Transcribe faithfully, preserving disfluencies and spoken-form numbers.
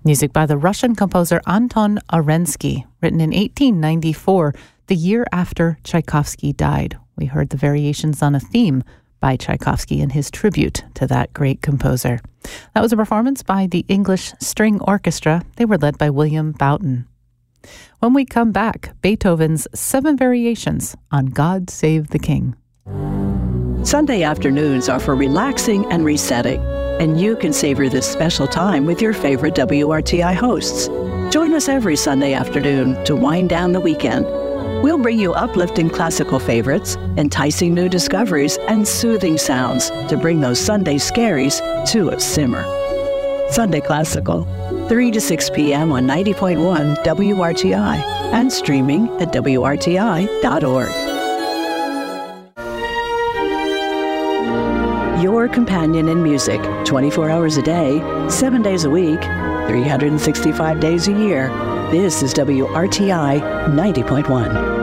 Music by the Russian composer Anton Arensky, written in eighteen ninety-four, the year after Tchaikovsky died. We heard the variations on a theme by Tchaikovsky in his tribute to that great composer. That was a performance by the English String Orchestra. They were led by William Boughton. When we come back, Beethoven's Seven Variations on God Save the King. Sunday afternoons are for relaxing and resetting, and you can savor this special time with your favorite W R T I hosts. Join us every Sunday afternoon to wind down the weekend. We'll bring you uplifting classical favorites, enticing new discoveries, and soothing sounds to bring those Sunday scaries to a simmer. Sunday Classical, three to six p.m. on ninety point one W R T I and streaming at W R T I dot org. Your companion in music, twenty-four hours a day, seven days a week, three hundred sixty-five days a year. This is W R T I ninety point one.